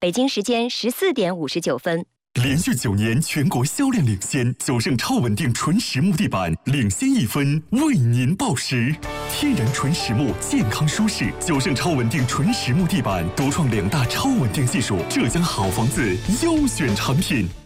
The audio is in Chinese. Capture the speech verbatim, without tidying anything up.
北京时间十四点五十九分。 连续九年全国销量领先，九盛超稳定纯实木地板领先一分，为您报时。天然纯实木，健康舒适，九盛超稳定纯实木地板独创两大超稳定技术，浙江好房子优选产品。